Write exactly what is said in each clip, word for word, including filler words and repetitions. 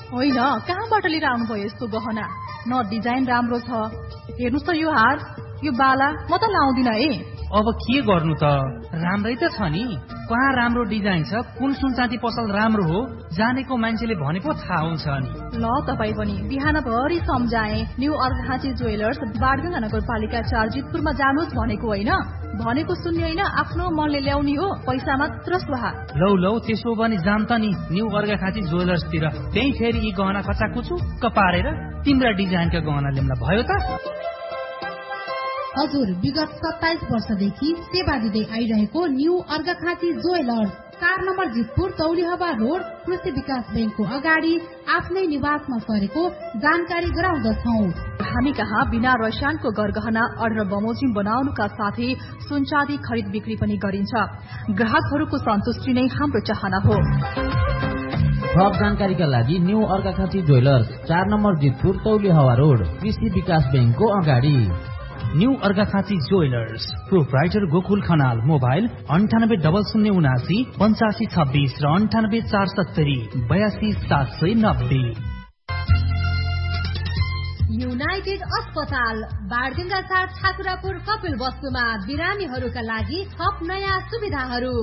होइन, कहाँबाट लिएर आउनुभयो यस्तो गहना? न डिजाइन राम्रो छ। हेर्नुहोस् त यो हार, यो बाला म त लाउँदिन है। अब के गर्नु त, राम्रै त छ नि। कहाँ राम्रो डिजाइन छ, कुन सुनचाँदी पसल राम्रो हो, जानेको मान्छेले भने पो थाहा हुन्छ नि। ल तपाई पनि बिहान भरि सम्झाए, न्यू अर्घाखाँची ज्वेलर्स बारगंगा नगरपालिका चार जितपुरमा जानुहोस् भनेको होइन। भनेको सुन्ने होइन, आफ्नो मनले ल्याउने हो, पैसा मात्र सुहा। लौ लौ त्यसो भने जाम त नि न्यू अर्घाखाँची ज्वेलर्सतिर। त्यही फेरि यी गहना कचाकुचुक्क पारेर तिम्रा डिजाइनका गहना ल्याउँदा भयो त। हजुर, विगत सत्ताइस वर्षदेखि सेवा दिँदै आइरहेको न्यू अर्घाखाँची ज्वेलर्स, चार नम्बर जितपुर तौलिहवा रोड, कृषि विकास ब्याङ्कको अगाडि आफ्नै निवासमा सरेको जानकारी गराउँदछौ। हामी कहाँ बिना रसायनको गरगहना अर्डर बमोजिम बनाउनुका साथै सुनचाँदी खरिद बिक्री पनि गरिन्छ। ग्राहकहरूको सन्तुष्टि नै हाम्रो चाहना हो। थप जानकारीका लागि न्यू अर्घाखाँची ज्वेलर्स, चार नम्बर जितपुर तौलिहवा रोड, कृषि विकास ब्याङ्कको अगाडि। New Arghakhanchi jewellers, proprietor Gokul Khanal. Mobile अन्ठानब्बे डबल शून्य उनासी पञ्चासी छब्बिस र अन्ठानब्बे चार सत्तरी बयासी सात सय नब्बे। युनाइटेड अस्पताल बारगंगा चार ठाकुरापुर कपिल वस्तुमा बिरामीहरूका लागि थप नयाँ सुविधाहरू।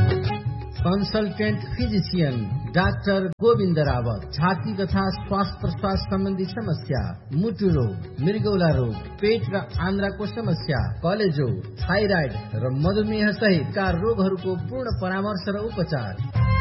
Consultant physician doctor Govind Rawat, छाती तथा श्वास प्रश्वास सम्बन्धी समस्या, मुटु रोग, मृगौला रोग, पेट र आन्द्राको समस्या, कलेजो, थाइराइड र मधुमेह सहितका रोगहरूको पूर्ण परामर्श र उपचार।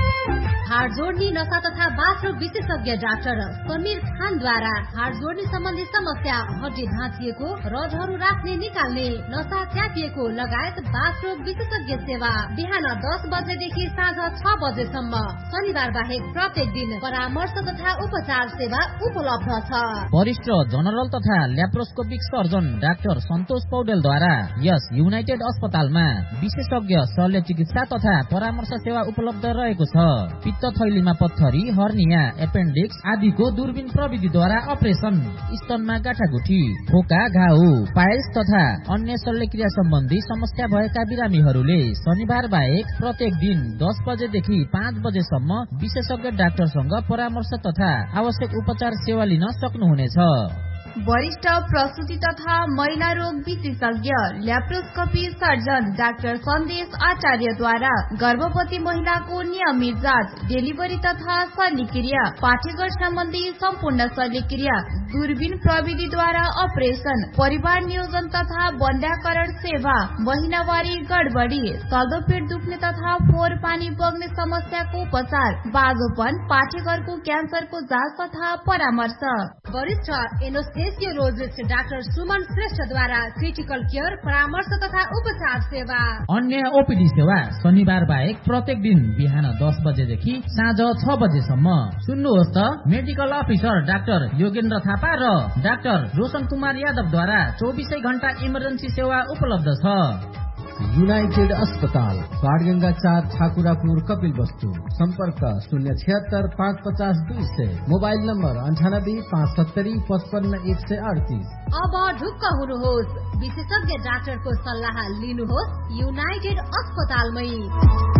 हाड जोड्ने नसा तथा बाथरोग विशेषज्ञ डाक्टर समीर खानद्वारा हाड जोड्ने सम्बन्धी समस्या, हड्डी भाँचिएको, रडहरू राख्ने निकाल्ने, नसा च्यापिएको लगायत बाथरोग विशेषज्ञ सेवा बिहान दस बजेदेखि साँझ छ बजेसम्म। शनिबार बाहेक प्रत्येक दिन परामर्श तथा उपचार सेवा उपलब्ध छ। वरिष्ठ जनरल तथा ल्याप्रोस्कोपिक सर्जन डाक्टर सन्तोष पौडेलद्वारा यस युनाइटेड अस्पतालमा विशेषज्ञ शल्य चिकित्सा तथा परामर्श सेवा उपलब्ध रहेको छ। पित्त थैलीमा पत्थरी, हर्निया, एपेन्डिक्स आदिको दूरबीन प्रविधिद्वारा अपरेसन, स्तनमा गाँठागुठी, खोका, घाउ, पाइल्स तथा अन्य शल्यक्रिया सम्बन्धी समस्या भएका बिरामीहरूले शनिबार बाहेक प्रत्येक दिन दस बजेदेखि पाँच बजेसम्म विशेषज्ञ डाक्टरसँग परामर्श तथा आवश्यक उपचार सेवा लिन सक्नुहुनेछ। वरिष्ठ प्रसूति तथा महिला रोग विशेषज्ञ ल्याप्रोस्कोपी सर्जन डाक्टर सन्देश आचार्यद्वारा गर्भवती महिलाको नियमित जाँच, डेलिभरी तथा शल्यक्रिया, पाठेघर सम्बन्धी सम्पूर्ण शल्यक्रिया, दूरबीन प्रविधिद्वारा अपरेसन, परिवार नियोजन तथा बन्ध्याकरण सेवा, महिनावारी गडबडी, चल्दो पेट दुख्ने तथा फोहोर पानी बग्ने समस्याको उपचार, बाजोपन, पाठेघरको क्यान्सरको जाँच तथा परामर्श। वरिष्ठ एनोस्थेसियोलोजिस्ट डाक्टर सुमन श्रेष्ठद्वारा क्रिटिकल केयर, परामर्श तथा उपचार सेवा। अन्य ओपीडी सेवा शनिबार बाहेक प्रत्येक दिन बिहान दस बजेदेखि साँझ छ बजेसम्म। सुन्नुहोस् त, medical officer doctor Yogendra Thapa र डाक्टर रोशन कुमार यादवद्वारा चौबिसै घण्टा इमर्जेन्सी सेवा उपलब्ध छ। युनाइटेड अस्पताल बाणगंगा चार ठाकुरापुर कपिल वस्तु। संपर्क शून्य छिहत्तर पाँच पचास दुई सय। मोबाइल नम्बर अन्ठानब्बे पाँच सत्तरी पचपन्न एक सय अडतिस। अब ढुक्क हुनुहोस्, विशेषज्ञ डाक्टरको सल्लाह लिनुहोस् युनाइटेड अस्पतालमै।